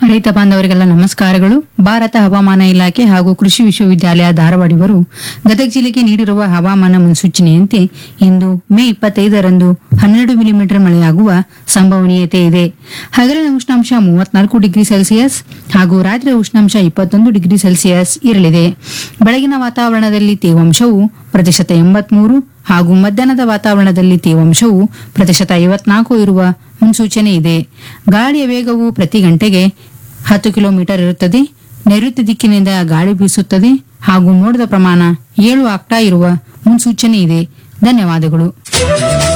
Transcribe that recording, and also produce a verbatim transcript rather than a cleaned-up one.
ರೈತ ಬಾಂಧವರಿಗೆಲ್ಲ ನಮಸ್ಕಾರಗಳು. ಭಾರತ ಹವಾಮಾನ ಇಲಾಖೆ ಹಾಗೂ ಕೃಷಿ ವಿಶ್ವವಿದ್ಯಾಲಯ ಧಾರವಾಡಿವರು ಗದಗ ಜಿಲ್ಲೆಗೆ ನೀಡಿರುವ ಹವಾಮಾನ ಮುನ್ಸೂಚನೆಯಂತೆ ಇಂದು ಮೇ ಇಪ್ಪತ್ತೈದರಂದು ಹನ್ನೆರಡು ಮಿಲಿಮೀಟರ್ ಮಳೆಯಾಗುವ ಸಂಭವನೀಯತೆ ಇದೆ. ಹಗಲಿನ ಉಷ್ಣಾಂಶ ಮೂವತ್ನಾಲ್ಕು ಡಿಗ್ರಿ ಸೆಲ್ಸಿಯಸ್ ಹಾಗೂ ರಾತ್ರಿ ಉಷ್ಣಾಂಶ ಇಪ್ಪತ್ತೊಂದು ಡಿಗ್ರಿ ಸೆಲ್ಸಿಯಸ್ ಇರಲಿದೆ. ಬೆಳಗಿನ ವಾತಾವರಣದಲ್ಲಿ ತೇವಾಂಶವು ಪ್ರತಿಶತ ಎಂಬತ್ಮೂರು ಹಾಗೂ ಮಧ್ಯಾಹ್ನದ ವಾತಾವರಣದಲ್ಲಿ ತೇವಾಂಶವು ಪ್ರತಿಶತ ಐವತ್ನಾಲ್ಕು ಇರುವ ಮುನ್ಸೂಚನೆ ಇದೆ. ಗಾಳಿಯ ವೇಗವು ಪ್ರತಿ ಗಂಟೆಗೆ ಹತ್ತು ಕಿಲೋಮೀಟರ್ ಇರುತ್ತದೆ. ನೈಋತ್ಯ ದಿಕ್ಕಿನಿಂದ ಗಾಳಿ ಬೀಸುತ್ತದೆ ಹಾಗೂ ಮೋಡದ ಪ್ರಮಾಣ ಏಳು ಆಗ್ತಾ ಇರುವ ಮುನ್ಸೂಚನೆ ಇದೆ. ಧನ್ಯವಾದಗಳು.